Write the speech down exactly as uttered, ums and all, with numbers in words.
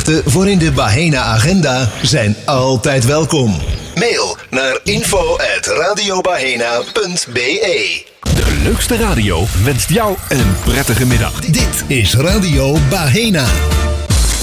berichten voor in de Bahena Agenda zijn altijd welkom. Mail naar info at radiobahena punt b e. De leukste radio wenst jou een prettige middag. Dit is Radio Bahena.